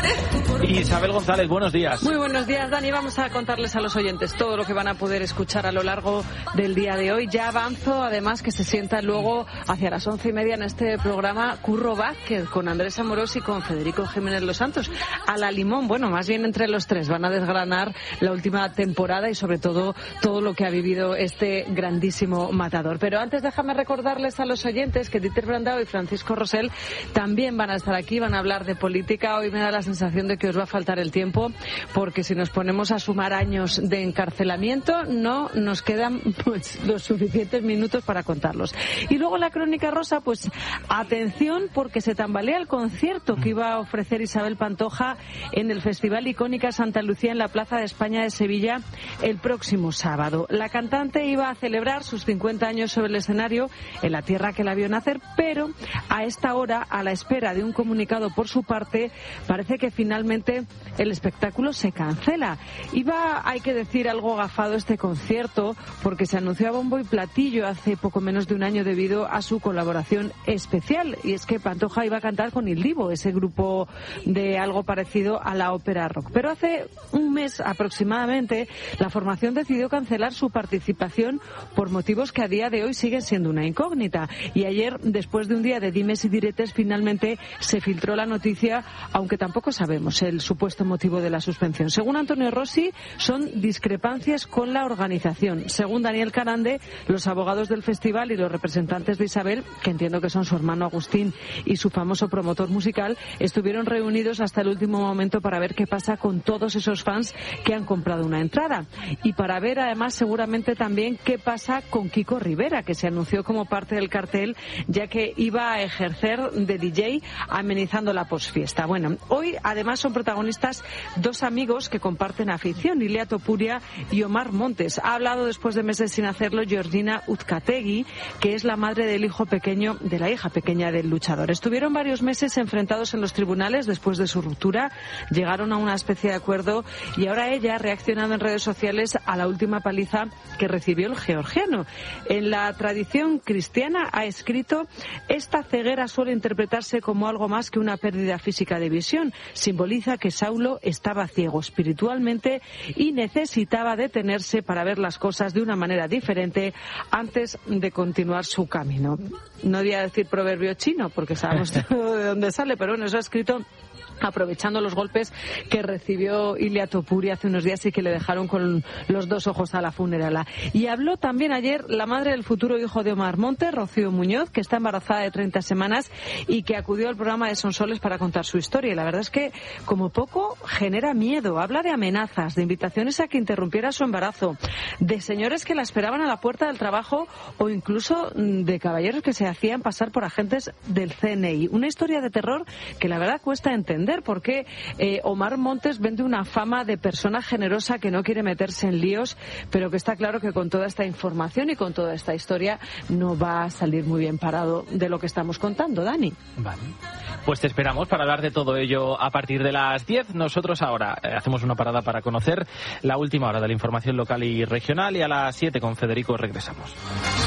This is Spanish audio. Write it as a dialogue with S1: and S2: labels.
S1: Isabel González, buenos días.
S2: Muy buenos días, Dani. Vamos a contarles a los oyentes todo lo que van a poder escuchar a lo largo del día de hoy. Ya avanzo, además, que se sienta luego hacia las 11:30 en este programa Curro Vázquez con Andrés Amorós y con Federico Jiménez Los Santos. A la limón, bueno, más bien entre los tres van a desgranar la última temporada y sobre todo lo que ha vivido este grandísimo matador. Pero antes déjame recordarles a los oyentes que Dieter Brandao y Francisco Rosell también van a estar aquí, van a hablar de política. Hoy me da la sensación de que os va a faltar el tiempo, porque si nos ponemos a sumar años de encarcelamiento no nos quedan pues los suficientes minutos para contarlos. Y luego la crónica rosa, pues atención, porque se tambalea el concierto que iba a ofrecer Isabel Pantoja en el Festival Icónica Santa Lucía en la Plaza de España de Sevilla el próximo sábado. La cantante iba a celebrar sus 50 años sobre el escenario en la tierra que la vio nacer, pero a esta hora, a la espera de un comunicado por su parte, parece que finalmente el espectáculo se cancela. Iba, hay que decir, algo gafado este concierto, porque se anunció a bombo y platillo hace poco menos de un año debido a su colaboración especial, y es que Pantoja iba a cantar con Il Divo, ese grupo de algo parecido a la ópera rock. Pero hace un mes aproximadamente la formación decidió cancelar su participación por motivos que a día de hoy siguen siendo una incógnita. Y ayer, después de un día de dimes y diretes, finalmente se filtró la noticia, aunque tampoco sabemos el supuesto motivo de la suspensión. Según Antonio Rossi, son discrepancias con la organización. Según Daniel Carande, los abogados del festival y los representantes de Isabel, que entiendo que son su hermano Agustín y su famoso promotor musical, estuvieron reunidos hasta el último momento para ver qué pasa con todos esos fans que han comprado una entrada. Y para ver, además, seguramente también qué pasa con Kiko Rivera, que se anunció como parte del cartel, ya que iba a ejercer de DJ amenizando la posfiesta. Bueno, hoy además son protagonistas dos amigos que comparten afición, Ilia Topuria y Omar Montes. Ha hablado después de meses sin hacerlo Georgina Uzcategui, que es la madre del hijo pequeño, de la hija pequeña del luchador. Estuvieron varios meses enfrentados en los tribunales después de su ruptura, llegaron a una especie de acuerdo y ahora ella ha reaccionado en redes sociales a la última paliza que recibió el georgiano. En la tradición cristiana ha escrito: esta ceguera suele interpretarse como algo más que una pérdida física de visión. Simboliza que Saulo estaba ciego espiritualmente y necesitaba detenerse para ver las cosas de una manera diferente antes de continuar su camino. No voy a decir proverbio chino porque sabemos de dónde sale, pero bueno, eso ha escrito aprovechando los golpes que recibió Ilia Topuria hace unos días y que le dejaron con los dos ojos a la funerala. Y habló también ayer la madre del futuro hijo de Omar Montes, Rocío Muñoz, que está embarazada de 30 semanas y que acudió al programa de Sonsoles para contar su historia. Y la verdad es que, como poco, genera miedo. Habla de amenazas, de invitaciones a que interrumpiera su embarazo, de señores que la esperaban a la puerta del trabajo o incluso de caballeros que se hacían pasar por agentes del CNI. Una historia de terror que la verdad cuesta entender, porque Omar Montes vende una fama de persona generosa que no quiere meterse en líos, pero que está claro que con toda esta información y con toda esta historia no va a salir muy bien parado de lo que estamos contando, Dani.
S1: Vale. Pues te esperamos para hablar de todo ello a partir de las 10. Nosotros ahora hacemos una parada para conocer la última hora de la información local y regional, y a las 7 con Federico regresamos.